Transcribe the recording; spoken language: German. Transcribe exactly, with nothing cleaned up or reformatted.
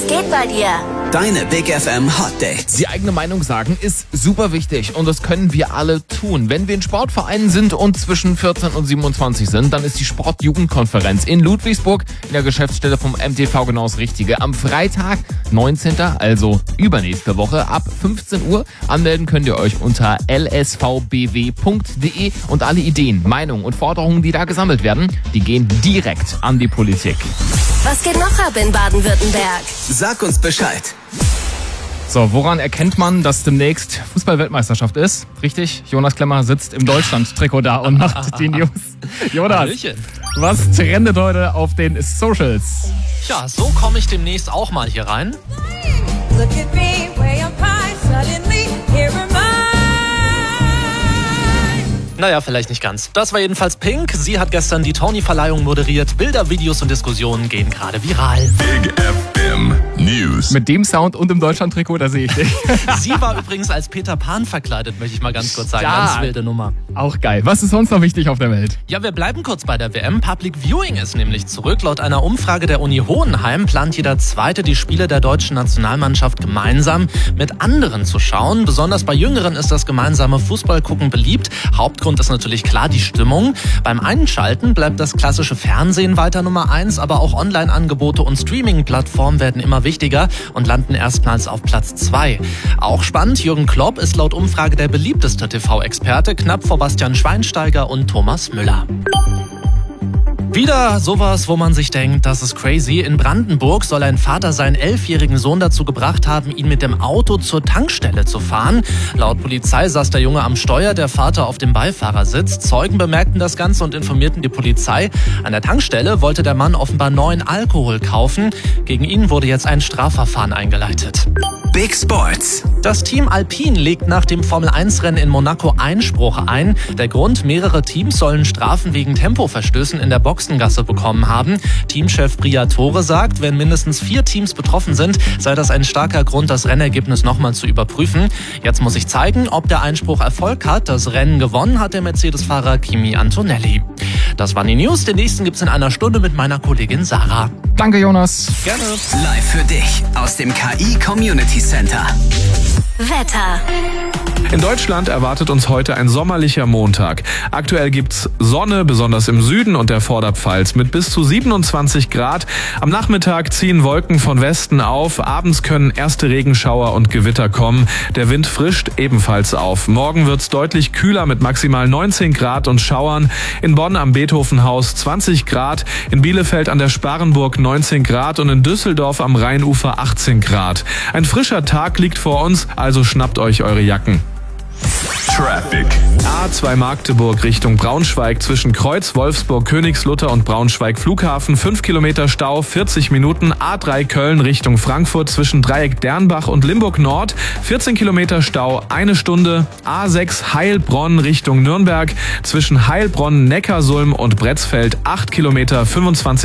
geht bei dir? Deine Big F M Hot Dates. Die eigene Meinung sagen ist super wichtig und das können wir alle tun. Wenn wir in Sportvereinen sind und zwischen vierzehn und siebenundzwanzig sind, dann ist die Sportjugendkonferenz in Ludwigsburg in der Geschäftsstelle vom M T V genau das Richtige. Am Freitag, neunzehnten also übernächste Woche ab fünfzehn Uhr. Anmelden könnt ihr euch unter l s v b w punkt d e und alle Ideen, Meinungen und Forderungen, die da gesammelt werden, die gehen direkt an die Politik. Was geht noch ab in Baden-Württemberg? Sag uns Bescheid. So, woran erkennt man, dass demnächst Fußball-Weltmeisterschaft ist? Richtig, Jonas Klemmer sitzt im Deutschland-Trikot da und macht die News. Jonas, Hallöchen. was trendet heute auf den Socials? Ja, so komme ich demnächst auch mal hier rein. Look at me, way up high, suddenly here am I. Naja, vielleicht nicht ganz. Das war jedenfalls Pink. Sie hat gestern die Tony-Verleihung moderiert. Bilder, Videos und Diskussionen gehen gerade viral. Big F M News. Mit dem Sound und im Deutschland-Trikot, da sehe ich dich. Sie war übrigens als Peter Pan verkleidet, möchte ich mal ganz kurz sagen. Ja. Ganz wilde Nummer. Auch geil. Was ist sonst noch wichtig auf der Welt? Ja, wir bleiben kurz bei der W M. Public Viewing ist nämlich zurück. Laut einer Umfrage der Uni Hohenheim plant jeder Zweite, die Spiele der deutschen Nationalmannschaft gemeinsam mit anderen zu schauen. Besonders bei Jüngeren ist das gemeinsame Fußballgucken beliebt. Hauptgrund ist natürlich klar die Stimmung. Beim Einschalten bleibt das klassische Fernsehen weiter Nummer eins, aber auch Online-Angebote und Streaming-Plattformen werden immer wichtiger und landen erstmals auf Platz zwei. Auch spannend, Jürgen Klopp ist laut Umfrage der beliebteste T V-Experte, knapp vor Bastian Schweinsteiger und Thomas Müller. Wieder sowas, wo man sich denkt, das ist crazy. In Brandenburg soll ein Vater seinen elfjährigen Sohn dazu gebracht haben, ihn mit dem Auto zur Tankstelle zu fahren. Laut Polizei saß der Junge am Steuer, der Vater auf dem Beifahrersitz. Zeugen bemerkten das Ganze und informierten die Polizei. An der Tankstelle wollte der Mann offenbar neuen Alkohol kaufen. Gegen ihn wurde jetzt ein Strafverfahren eingeleitet. Big Sports. Das Team Alpine legt nach dem Formel eins Rennen in Monaco Einspruch ein. Der Grund, mehrere Teams sollen Strafen wegen Tempoverstößen in der Boxengasse bekommen haben. Teamchef Briatore sagt, wenn mindestens vier Teams betroffen sind, sei das ein starker Grund, das Rennergebnis nochmal zu überprüfen. Jetzt muss sich zeigen, ob der Einspruch Erfolg hat. Das Rennen gewonnen hat der Mercedes-Fahrer Kimi Antonelli. Das waren die News. Den nächsten gibt's in einer Stunde mit meiner Kollegin Sarah. Danke, Jonas. Gerne. Live für dich aus dem K I Community Center. Wetter. In Deutschland erwartet uns heute ein sommerlicher Montag. Aktuell gibt's Sonne, besonders im Süden und der Vorderpfalz mit bis zu siebenundzwanzig Grad. Am Nachmittag ziehen Wolken von Westen auf. Abends können erste Regenschauer und Gewitter kommen. Der Wind frischt ebenfalls auf. Morgen wird's deutlich kühler mit maximal neunzehn Grad und Schauern. In Bonn am Beethovenhaus zwanzig Grad. In Bielefeld an der Sparrenburg neunzehn Grad und in Düsseldorf am Rheinufer achtzehn Grad. Ein frischer Tag liegt vor uns, also schnappt euch eure Jacken. Traffic. A zwei Magdeburg Richtung Braunschweig zwischen Kreuz, Wolfsburg, Königslutter und Braunschweig Flughafen. fünf Kilometer Stau, vierzig Minuten. A drei Köln Richtung Frankfurt zwischen Dreieck Dernbach und Limburg Nord. vierzehn Kilometer Stau, eine Stunde. A sechs Heilbronn Richtung Nürnberg zwischen Heilbronn, Neckarsulm und Bretzfeld. acht Kilometer, fünfundzwanzig